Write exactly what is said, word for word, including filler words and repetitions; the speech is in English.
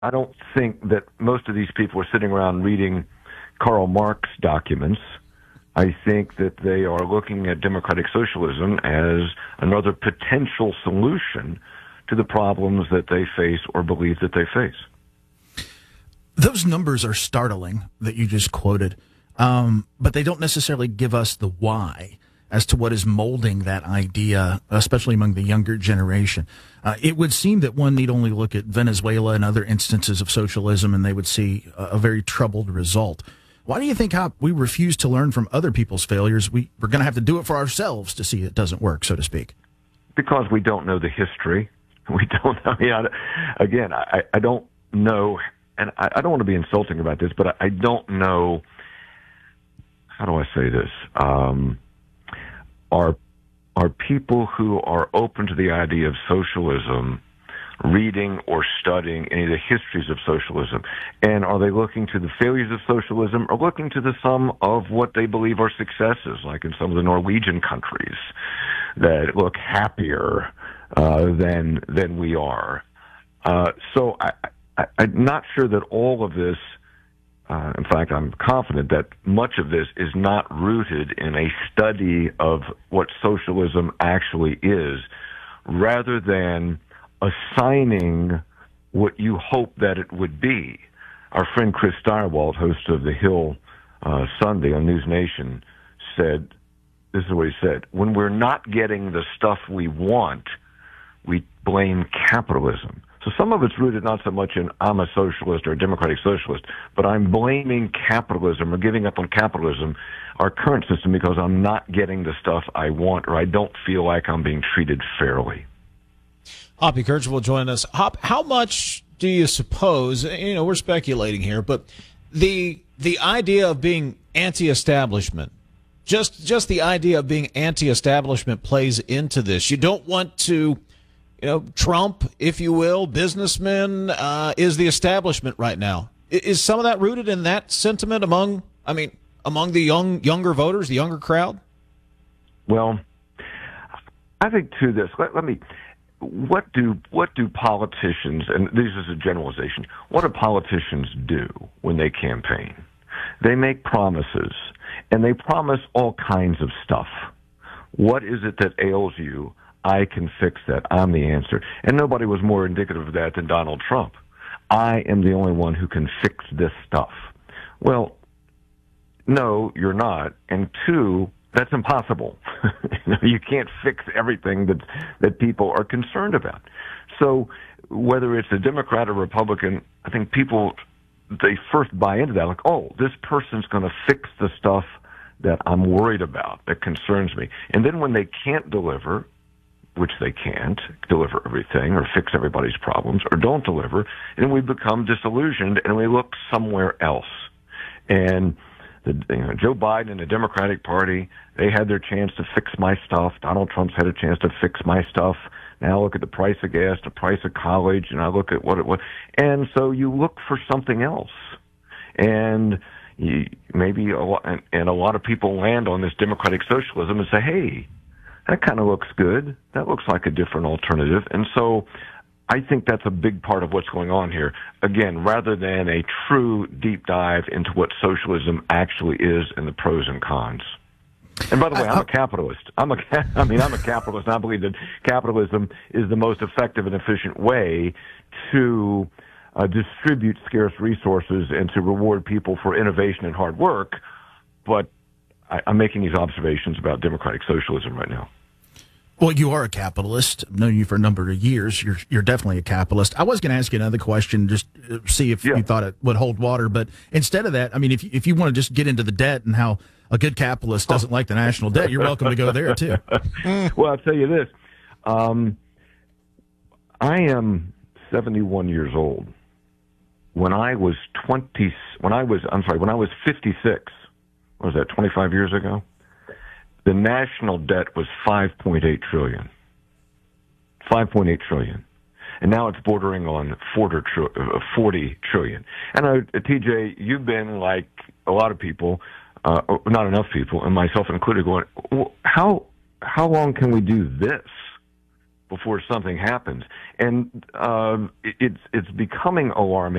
I don't think that most of these people are sitting around reading Karl Marx documents. I think that they are looking at democratic socialism as another potential solution to the problems that they face or believe that they face. Those numbers are startling that you just quoted, um, but they don't necessarily give us the why as to what is molding that idea, especially among the younger generation. Uh, it would seem that one need only look at Venezuela and other instances of socialism, and they would see a, a very troubled result. Why do you think how we refuse to learn from other people's failures? We, we're going to have to do it for ourselves to see it doesn't work, so to speak. Because we don't know the history. We don't know. You know again, I, I don't know, and I, I don't want to be insulting about this, but I, I don't know, how do I say this? Um, are, are people who are open to the idea of socialism reading or studying any of the histories of socialism? And are they looking to the failures of socialism or looking to the sum of what they believe are successes, like in some of the Norwegian countries that look happier uh, than than we are? Uh, so I, I, I'm not sure that all of this, uh, in fact, I'm confident that much of this is not rooted in a study of what socialism actually is, rather than assigning what you hope that it would be. Our friend Chris Steyerwalt, host of The Hill uh, Sunday on News Nation, said, this is what he said, when we're not getting the stuff we want, we blame capitalism. So some of it's rooted not so much in I'm a socialist or a democratic socialist, but I'm blaming capitalism or giving up on capitalism, our current system, because I'm not getting the stuff I want or I don't feel like I'm being treated fairly. Hoppy Kerch will join us. Hop, how much do you suppose, you know, we're speculating here, but the the idea of being anti-establishment, just just the idea of being anti-establishment plays into this? You don't want to, you know, Trump, if you will, businessmen, uh, is the establishment right now. Is some of that rooted in that sentiment among, I mean, among the young younger voters, the younger crowd? Well, I think to this, let, let me... What do what do politicians, and this is a generalization, what do politicians do when they campaign? They make promises, and they promise all kinds of stuff. What is it that ails you? I can fix that. I'm the answer. And nobody was more indicative of that than Donald Trump. I am the only one who can fix this stuff. Well, no, you're not. And two, that's impossible. You know, you can't fix everything that that people are concerned about. So whether it's a Democrat or Republican, I think people, they first buy into that, like, oh, this person's going to fix the stuff that I'm worried about, that concerns me. And then when they can't deliver, which they can't deliver everything or fix everybody's problems, or don't deliver, then we become disillusioned and we look somewhere else. And The, you know, Joe Biden and the Democratic Party, they had their chance to fix my stuff. Donald Trump's had a chance to fix my stuff. Now I look at the price of gas, the price of college, and I look at what it was. And so you look for something else. And you, maybe a lot, and, and a lot of people land on this democratic socialism and say, hey, that kind of looks good. That looks like a different alternative. And so I think that's a big part of what's going on here. Again, rather than a true deep dive into what socialism actually is and the pros and cons. And by the way, I'm a capitalist. I'm a, I mean, I'm a capitalist, and I believe that capitalism is the most effective and efficient way to uh, distribute scarce resources and to reward people for innovation and hard work. But I, I'm making these observations about democratic socialism right now. Well, you are a capitalist. I've known you for a number of years. You're you're definitely a capitalist. I was going to ask you another question, just see if yeah. you thought it would hold water. But instead of that, I mean, if you, if you want to just get into the debt and how a good capitalist doesn't oh. like the national debt, you're welcome to go there too. Well, I'll tell you this: um, I am seventy-one years old. When I was twenty, when I was I'm sorry, when I was fifty-six, what was that? twenty-five years ago. The national debt was five point eight trillion dollars. five point eight trillion dollars. And now it's bordering on forty trillion dollars. And uh, T J, you've been like a lot of people, uh, not enough people, and myself included, going, how how long can we do this? before something happens. And um, it, it's it's becoming alarming.